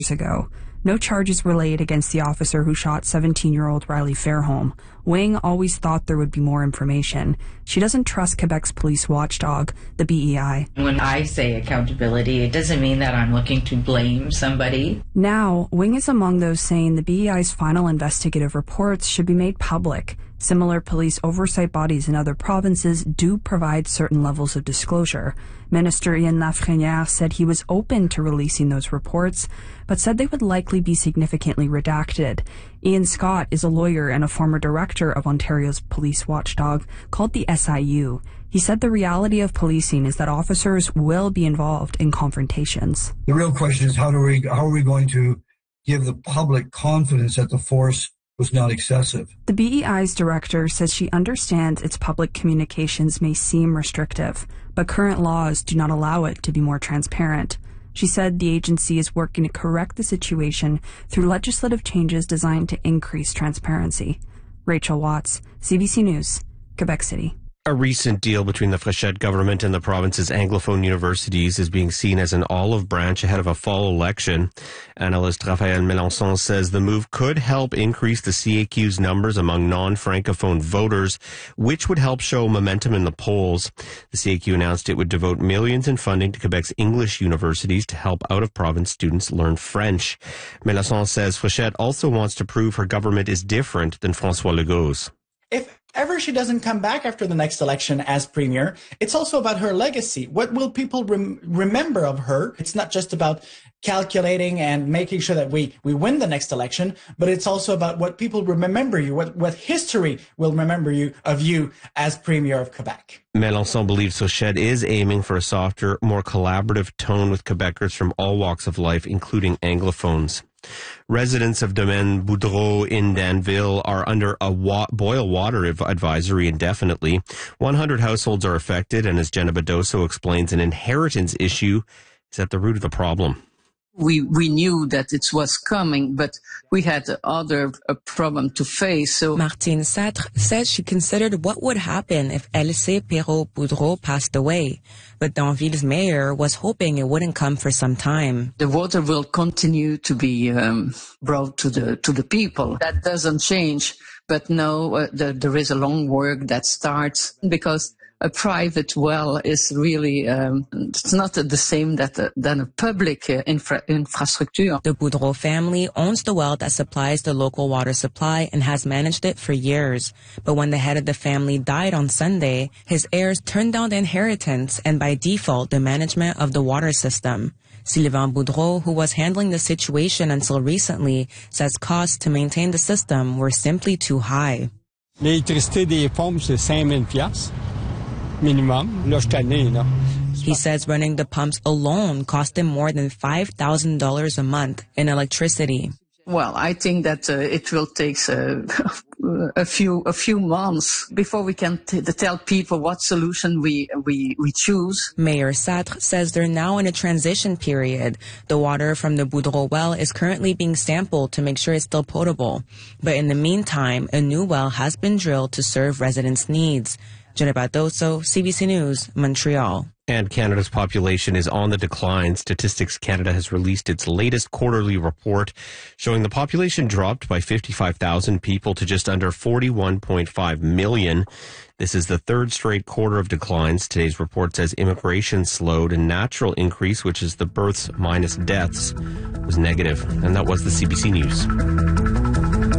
ago. No charges were laid against the officer who shot 17-year-old Riley Fairholm. Wing always thought there would be more information. She doesn't trust Quebec's police watchdog, the BEI. When I say accountability, it doesn't mean that I'm looking to blame somebody. Now, Wing is among those saying the BEI's final investigative reports should be made public. Similar police oversight bodies in other provinces do provide certain levels of disclosure. Minister Ian Lafrenière said he was open to releasing those reports, but said they would likely be significantly redacted. Ian Scott is a lawyer and a former director of Ontario's police watchdog called the SIU. He said the reality of policing is that officers will be involved in confrontations. The real question is how are we going to give the public confidence that the force was not excessive? The BEI's director says she understands its public communications may seem restrictive, but current laws do not allow it to be more transparent. She said the agency is working to correct the situation through legislative changes designed to increase transparency. Rachel Watts, CBC News, Quebec City. A recent deal between the Fréchette government and the province's Anglophone universities is being seen as an olive branch ahead of a fall election. Analyst Raphaël Melançon says the move could help increase the CAQ's numbers among non-Francophone voters, which would help show momentum in the polls. The CAQ announced it would devote millions in funding to Quebec's English universities to help out-of-province students learn French. Melançon says Fréchette also wants to prove her government is different than François Legault's. If ever she doesn't come back after the next election as premier, it's also about her legacy. What will people remember of her? It's not just about calculating and making sure that we win the next election, but it's also about what people remember you, what history will remember you as premier of Quebec. Melançon believes Fréchette is aiming for a softer, more collaborative tone with Quebecers from all walks of life, including Anglophones. Residents of Domaine Boudreau in Danville are under a boil water advisory indefinitely. 100 households are affected, and as Jenna Bedoso explains, an inheritance issue is at the root of the problem. We knew that it was coming, but we had other problem to face. So Martine Satre says she considered what would happen if Elise Perrault-Boudreau passed away, but Danville's mayor was hoping it wouldn't come for some time. The water will continue to be brought to the people. That doesn't change, but no, there is a long work that starts because a private well is really, it's not the same than a public infrastructure. The Boudreau family owns the well that supplies the local water supply and has managed it for years. But when the head of the family died on Sunday, his heirs turned down the inheritance and by default the management of the water system. Sylvain Boudreau, who was handling the situation until recently, says costs to maintain the system were simply too high. L'électricité des pompes, c'est 5 000 $ minimum. Là, je suis tanné, là. He says running the pumps alone cost him more than $5,000 a month in electricity. Well, I think that it will take a few months before we can tell people what solution we choose. Mayor Satre says they're now in a transition period. The water from the Boudreau well is currently being sampled to make sure it's still potable. But in the meantime, a new well has been drilled to serve residents' needs. Jenna Bedoso, CBC News, Montreal. And Canada's population is on the decline. Statistics Canada has released its latest quarterly report showing the population dropped by 55,000 people to just under 41.5 million. This is the third straight quarter of declines. Today's report says immigration slowed and natural increase, which is the births minus deaths, was negative. And that was the CBC News.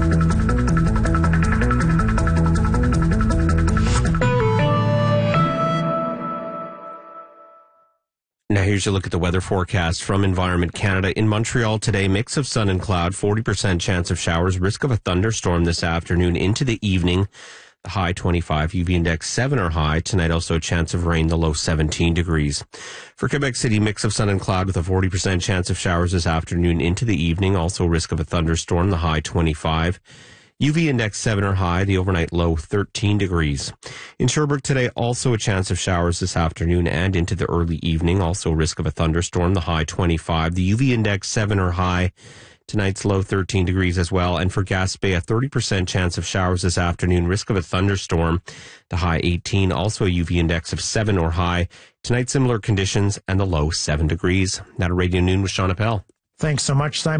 Now here's a look at the weather forecast from Environment Canada. In Montreal today, mix of sun and cloud, 40% chance of showers, risk of a thunderstorm this afternoon into the evening. The high 25, UV index 7 or high. Tonight also a chance of rain, the low 17 degrees. For Quebec City, mix of sun and cloud with a 40% chance of showers this afternoon into the evening. Also risk of a thunderstorm, the high 25. UV index 7 or high, the overnight low 13 degrees. In Sherbrooke today, also a chance of showers this afternoon and into the early evening. Also risk of a thunderstorm, the high 25. The UV index 7 or high. Tonight's low 13 degrees as well. And for Gaspé, a 30% chance of showers this afternoon. Risk of a thunderstorm, the high 18. Also a UV index of 7 or high. Tonight, similar conditions and the low 7 degrees. Now to Radio Noon with Sean Appel. Thanks so much, Simon.